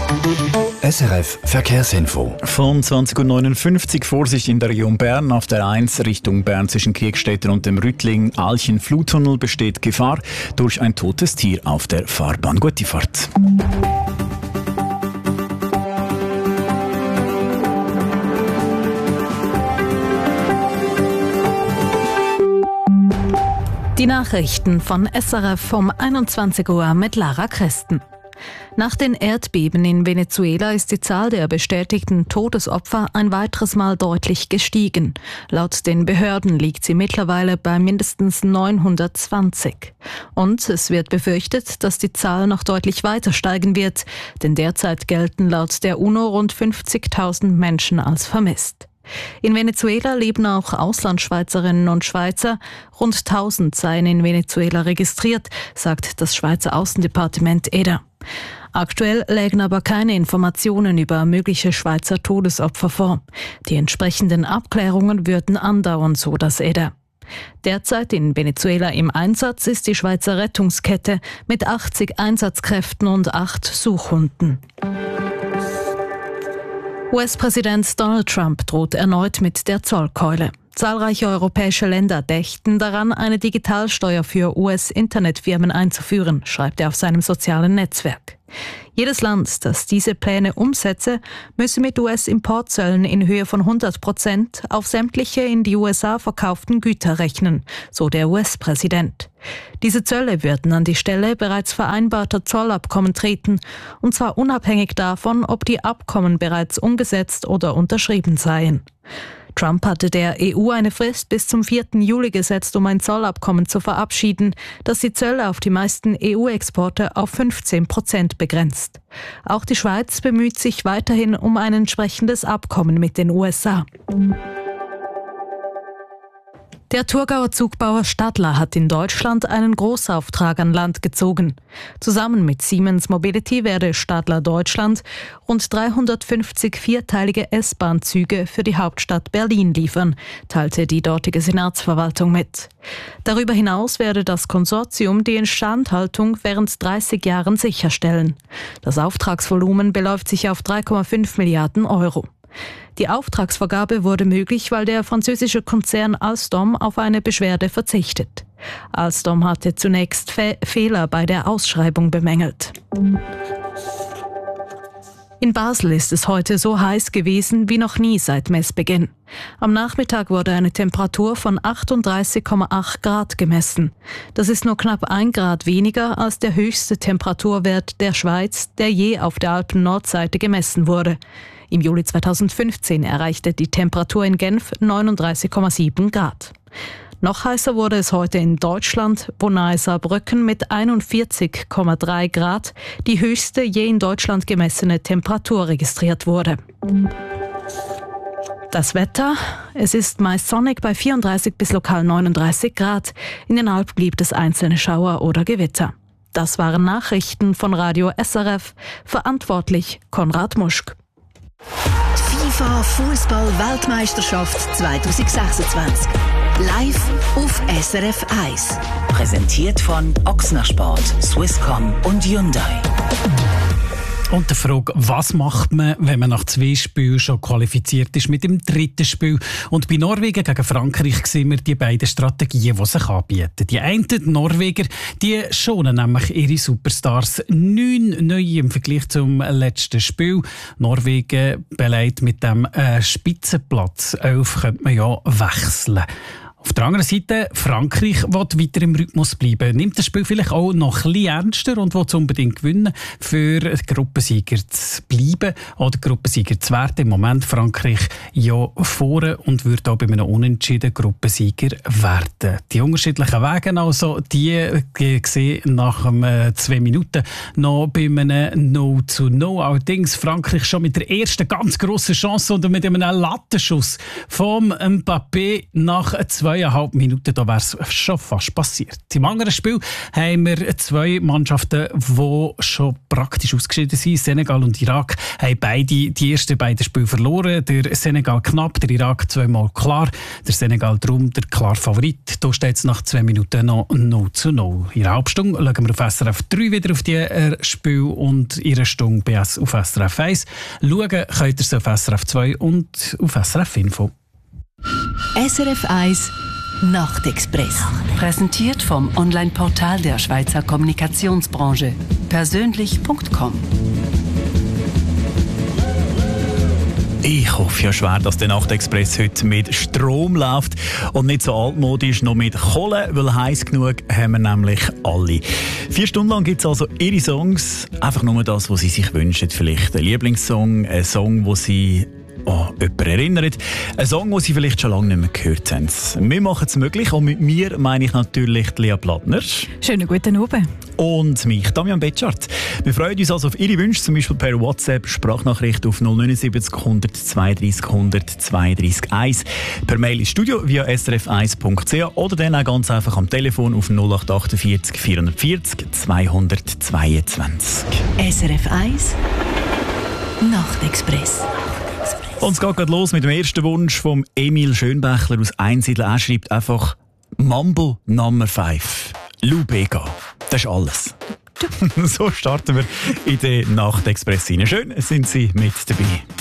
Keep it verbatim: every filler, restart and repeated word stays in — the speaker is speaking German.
S R F Verkehrsinfo. Von zwanzig Uhr neunundfünfzig Vorsicht in der Region Bern. Auf der eins Richtung Bern zwischen Kriegstetten und dem Rüttling-Alchen-Fluttunnel besteht Gefahr durch ein totes Tier auf der Fahrbahn. Gute Fahrt. Die Nachrichten von S R F um einundzwanzig Uhr mit Lara Christen. Nach den Erdbeben in Venezuela ist die Zahl der bestätigten Todesopfer ein weiteres Mal deutlich gestiegen. Laut den Behörden liegt sie mittlerweile bei mindestens neunhundertzwanzig. Und es wird befürchtet, dass die Zahl noch deutlich weiter steigen wird, denn derzeit gelten laut der UNO rund fünfzigtausend Menschen als vermisst. In Venezuela leben auch Auslandschweizerinnen und Schweizer. Rund tausend seien in Venezuela registriert, sagt das Schweizer Außendepartement E D A. Aktuell lägen aber keine Informationen über mögliche Schweizer Todesopfer vor. Die entsprechenden Abklärungen würden andauern, so das E D A. Derzeit in Venezuela im Einsatz ist die Schweizer Rettungskette mit achtzig Einsatzkräften und acht Suchhunden. U S-Präsident Donald Trump droht erneut mit der Zollkeule. Zahlreiche europäische Länder dächten daran, eine Digitalsteuer für U S-Internetfirmen einzuführen, schreibt er auf seinem sozialen Netzwerk. Jedes Land, das diese Pläne umsetze, müsse mit U S-Importzöllen in Höhe von hundert Prozent auf sämtliche in die U S A verkauften Güter rechnen, so der U S-Präsident. Diese Zölle würden an die Stelle bereits vereinbarter Zollabkommen treten, und zwar unabhängig davon, ob die Abkommen bereits umgesetzt oder unterschrieben seien. Trump hatte der E U eine Frist bis zum vierten Juli gesetzt, um ein Zollabkommen zu verabschieden, das die Zölle auf die meisten E U-Exporte auf fünfzehn Prozent begrenzt. Auch die Schweiz bemüht sich weiterhin um ein entsprechendes Abkommen mit den U S A. Der Thurgauer Zugbauer Stadler hat in Deutschland einen Großauftrag an Land gezogen. Zusammen mit Siemens Mobility werde Stadler Deutschland rund dreihundertfünfzig vierteilige S-Bahn-Züge für die Hauptstadt Berlin liefern, teilte die dortige Senatsverwaltung mit. Darüber hinaus werde das Konsortium die Instandhaltung während dreißig Jahren sicherstellen. Das Auftragsvolumen beläuft sich auf drei Komma fünf Milliarden Euro. Die Auftragsvergabe wurde möglich, weil der französische Konzern Alstom auf eine Beschwerde verzichtet. Alstom hatte zunächst Fe- Fehler bei der Ausschreibung bemängelt. In Basel ist es heute so heiß gewesen wie noch nie seit Messbeginn. Am Nachmittag wurde eine Temperatur von achtunddreißig Komma acht Grad gemessen. Das ist nur knapp ein Grad weniger als der höchste Temperaturwert der Schweiz, der je auf der Alpen-Nordseite gemessen wurde. Im Juli zweitausendfünfzehn erreichte die Temperatur in Genf neununddreißig Komma sieben Grad. Noch heißer wurde es heute in Deutschland, wo nahe Saarbrücken mit einundvierzig Komma drei Grad die höchste je in Deutschland gemessene Temperatur registriert wurde. Das Wetter: Es ist meist sonnig bei vierunddreißig bis lokal neununddreißig Grad. In den Alpen gibt es einzelne Schauer oder Gewitter. Das waren Nachrichten von Radio S R F. Verantwortlich Konrad Muschk. FIFA Fußball-Weltmeisterschaft zwanzig sechsundzwanzig. Live auf S R F eins. Präsentiert von Ochsner Sport, Swisscom und Hyundai. Und die Frage, was macht man, wenn man nach zwei Spielen schon qualifiziert ist mit dem dritten Spiel? Und bei Norwegen gegen Frankreich sehen wir die beiden Strategien, die sich anbieten. Die einen, die Norweger, die schonen nämlich ihre Superstars. Neun neue im Vergleich zum letzten Spiel. Norwegen belegt mit dem äh, Spitzenplatz elf könnte man ja wechseln. Auf der anderen Seite, Frankreich will weiter im Rhythmus bleiben, nimmt das Spiel vielleicht auch noch ein bisschen ernster und will es unbedingt gewinnen, für Gruppensieger zu bleiben oder Gruppensieger zu werden. Im Moment Frankreich ja vorne und würde auch bei einem Unentschieden Gruppensieger werden. Die unterschiedlichen Wege also, die gesehen nach ähm, zwei Minuten noch bei einem null zu null. Allerdings Frankreich schon mit der ersten ganz grossen Chance und mit einem Lattenschuss vom Mbappé nach zwei zweieinhalb Minuten, da wäre es schon fast passiert. Im anderen Spiel haben wir zwei Mannschaften, die schon praktisch ausgeschieden sind. Senegal und Irak haben beide die ersten beiden Spiele verloren. Der Senegal knapp, der Irak zweimal klar. Der Senegal drum der klar Favorit. Da steht es nach zwei Minuten noch null zu null. In der Halbstunde schauen wir auf S R F drei wieder auf die äh, Spiel und in einer Stunde B S auf S R F eins. Schauen könnt ihr es auf S R F zwei und auf S R F Info. S R F eins Nachtexpress. Präsentiert vom Online-Portal der Schweizer Kommunikationsbranche. persönlich punkt com. Ich hoffe ja schwer, dass der Nachtexpress heute mit Strom läuft und nicht so altmodisch, noch mit Kohle, weil heiß genug haben wir nämlich alle. Vier Stunden lang gibt es also ihre Songs, einfach nur das, was sie sich wünschen. Vielleicht ein Lieblingssong, ein Song, wo sie an jemanden erinnert. Ein Song, den Sie vielleicht schon lange nicht mehr gehört haben. Wir machen es möglich und mit mir meine ich natürlich Lea Plattner. Schönen guten Abend. Und mich, Damian Betschart. Wir freuen uns also auf Ihre Wünsche, zum Beispiel per WhatsApp, Sprachnachricht auf null neun sieben null null zwei drei null null zwei drei eins, per Mail ins Studio via s r f eins punkt c h oder dann auch ganz einfach am Telefon auf null acht vier acht vier vier null zwei zwei zwei. S R F eins Nachtexpress. Und es geht gerade los mit dem ersten Wunsch von Emil Schönbächler aus Einsiedeln. Er schreibt einfach Mambo Nummer fünf. Lou Bega. Das ist alles. So starten wir in den Nachtexpress rein. Schön sind Sie mit dabei.